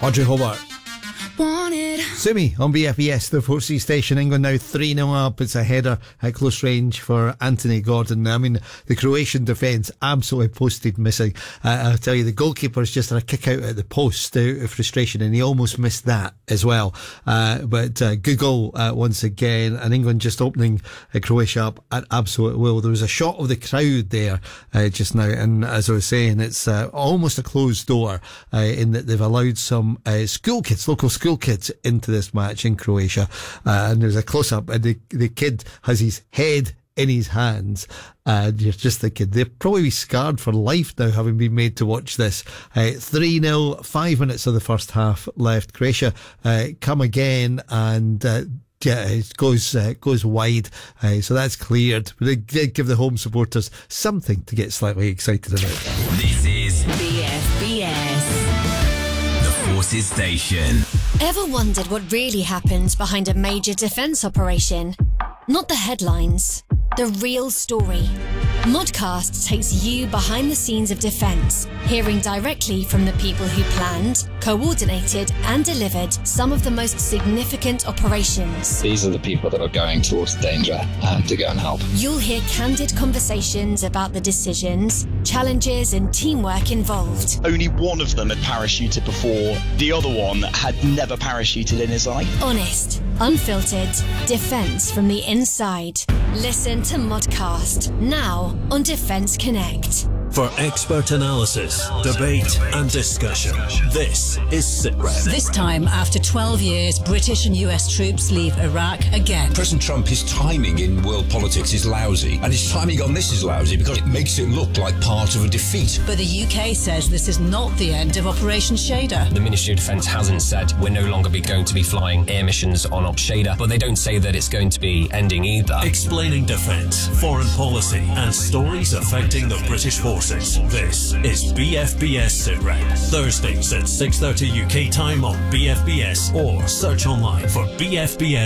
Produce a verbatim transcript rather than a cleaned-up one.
Audrey Hobart. Sumi on B F B S, the Forces station. England now three nil up. It's a header at close range for Anthony Gordon. I mean, the Croatian defence absolutely posted missing. Uh, I'll tell you, the goalkeeper's just had a kick out at the post out of frustration, and he almost missed that as well. Uh, but uh, good goal uh, once again, and England just opening uh, Croatia up at absolute will. There was a shot of the crowd there uh, just now, and as I was saying, it's uh, almost a closed door uh, in that they've allowed some uh, school kids, local school kids, into this match in Croatia, uh, and there's a close-up, and the, the kid has his head in his hands, and you're just thinking they'll probably be scarred for life now, having been made to watch this. uh, three nil, five minutes of the first half left. Croatia uh, come again, and uh, yeah, it goes uh, goes wide, uh, so that's cleared, but it did give the home supporters something to get slightly excited about. This is B F B S, Forces Station. Ever wondered what really happens behind a major defence operation? Not the headlines, the real story. Modcast takes you behind the scenes of defence, hearing directly from the people who planned, coordinated and delivered some of the most significant operations. These are the people that are going towards danger uh, to go and help. You'll hear candid conversations about the decisions, challenges and teamwork involved. Only one of them had parachuted before. The other one had never parachuted in his life. Honest, unfiltered, defence from the inside. Listen to Modcast, now on Defence Connect. For expert analysis, debate and discussion, this is SitRep. This time, after twelve years, British and U S troops leave Iraq again. President Trump, his timing in world politics is lousy, and his timing on this is lousy because it makes it look like part of a defeat. But the U K says this is not the end of Operation Shader. The Ministry of Defence hasn't said we're no longer be going to be flying air missions on Op Shader, but they don't say that it's going to be ending either. Explaining defence, foreign policy and stories affecting the British forces. This is B F B S SitRep. Thursdays at six thirty U K time on B F B S, or search online for B F B S